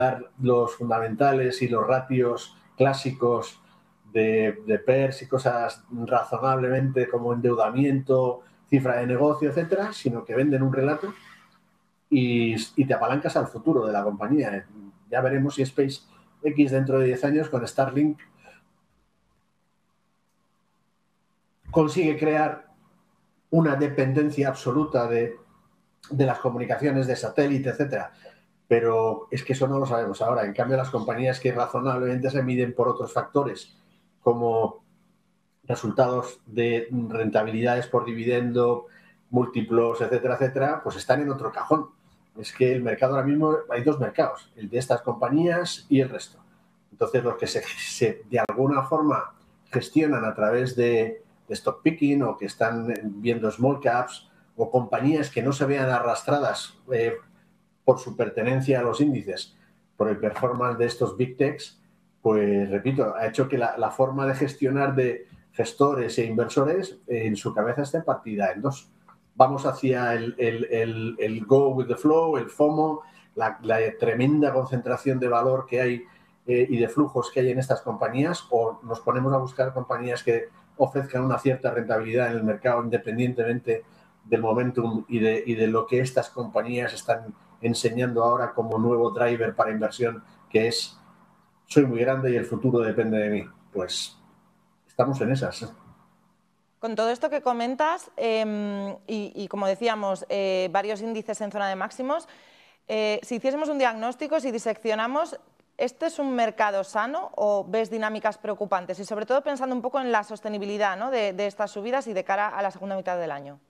los fundamentales y los ratios clásicos de PERS y cosas razonablemente como endeudamiento, cifra de negocio, etcétera, sino que venden un relato y te apalancas al futuro de la compañía. Ya veremos si SpaceX dentro de 10 años con Starlink consigue crear una dependencia absoluta de las comunicaciones de satélite, etcétera. Pero es que eso no lo sabemos ahora. En cambio, las compañías que razonablemente se miden por otros factores, como resultados de rentabilidades por dividendo, múltiplos, etcétera, etcétera, pues están en otro cajón. Es que el mercado ahora mismo, hay dos mercados, el de estas compañías y el resto. Entonces, los que se de alguna forma gestionan a través de stock picking o que están viendo small caps o compañías que no se vean arrastradas por su pertenencia a los índices, por el performance de estos big techs, pues repito, ha hecho que la forma de gestionar de gestores e inversores en su cabeza esté partida en dos. Vamos hacia el go with the flow, el FOMO, la tremenda concentración de valor que hay y de flujos que hay en estas compañías, o nos ponemos a buscar compañías que ofrezcan una cierta rentabilidad en el mercado independientemente del momentum y de lo que estas compañías están enseñando ahora como nuevo driver para inversión, que es soy muy grande y el futuro depende de mí. Pues estamos en esas. Con todo esto que comentas, y como decíamos, varios índices en zona de máximos, si hiciésemos un diagnóstico, si diseccionamos, ¿este es un mercado sano o ves dinámicas preocupantes? Y sobre todo pensando un poco en la sostenibilidad, ¿no?, de estas subidas y de cara a la segunda mitad del año.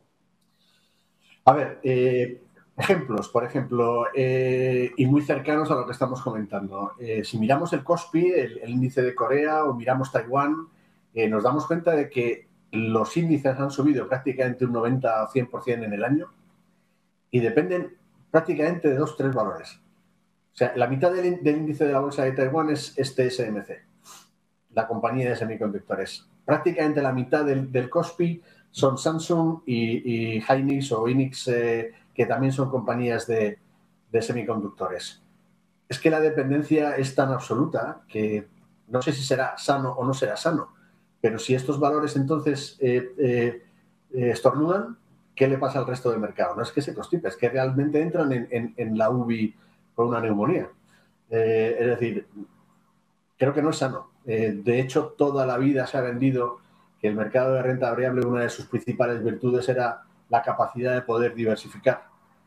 A ver, ejemplos, por ejemplo, y muy cercanos a lo que estamos comentando. Si miramos el Kospi, el índice de Corea, o miramos Taiwán, nos damos cuenta de que los índices han subido prácticamente un 90 o 100% en el año y dependen prácticamente de 2 o 3 valores. O sea, la mitad del índice de la bolsa de Taiwán es TSMC, la compañía de semiconductores. Prácticamente la mitad del Kospi son Samsung y Hynix o Inix, que también son compañías de semiconductores. Es que la dependencia es tan absoluta que no sé si será sano o no será sano, pero si estos valores entonces estornudan, ¿qué le pasa al resto del mercado? No es que se constipe, es que realmente entran en la UBI con una neumonía. Es decir, creo que no es sano. De hecho, toda la vida se ha vendido que el mercado de renta variable, una de sus principales virtudes era la capacidad de poder diversificar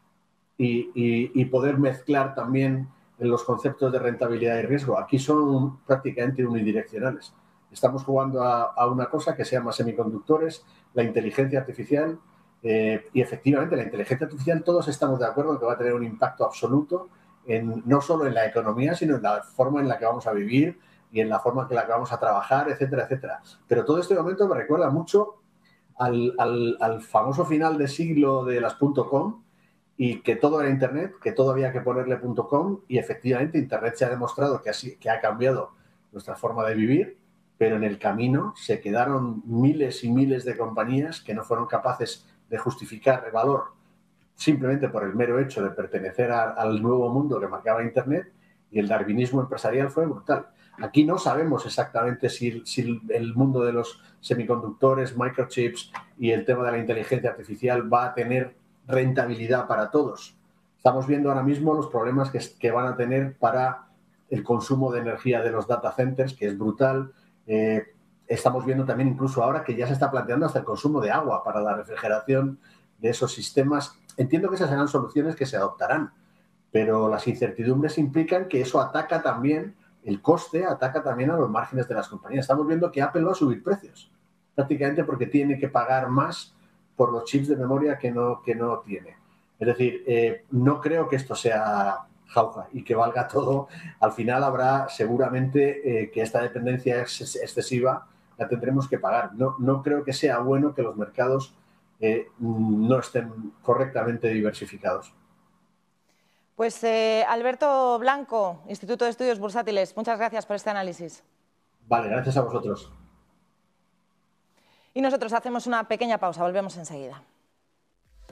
y poder mezclar también en los conceptos de rentabilidad y riesgo. Aquí son prácticamente unidireccionales. Estamos jugando a una cosa que se llama semiconductores, la inteligencia artificial, y efectivamente la inteligencia artificial todos estamos de acuerdo en que va a tener un impacto absoluto no solo en la economía, sino en la forma en la que vamos a vivir y en la forma en la que vamos a trabajar, etcétera, etcétera. Pero todo este momento me recuerda mucho al famoso final de siglo de las .com, y que todo era Internet, que todo había que ponerle .com, y efectivamente Internet se ha demostrado que ha cambiado nuestra forma de vivir, pero en el camino se quedaron miles y miles de compañías que no fueron capaces de justificar el valor simplemente por el mero hecho de pertenecer al nuevo mundo que marcaba Internet, y el darwinismo empresarial fue brutal. Aquí no sabemos exactamente si el mundo de los semiconductores, microchips y el tema de la inteligencia artificial va a tener rentabilidad para todos. Estamos viendo ahora mismo los problemas que van a tener para el consumo de energía de los data centers, que es brutal. Estamos viendo también incluso ahora que ya se está planteando hasta el consumo de agua para la refrigeración de esos sistemas. Entiendo que esas serán soluciones que se adoptarán, pero las incertidumbres implican que eso ataca también, el coste ataca también a los márgenes de las compañías. Estamos viendo que Apple va a subir precios, prácticamente porque tiene que pagar más por los chips de memoria que no tiene. Es decir, no creo que esto sea jauja y que valga todo. Al final habrá seguramente que esta dependencia excesiva la tendremos que pagar. No creo que sea bueno que los mercados no estén correctamente diversificados. Pues Alberto Blanco, Instituto de Estudios Bursátiles, muchas gracias por este análisis. Vale, gracias a vosotros. Y nosotros hacemos una pequeña pausa, volvemos enseguida.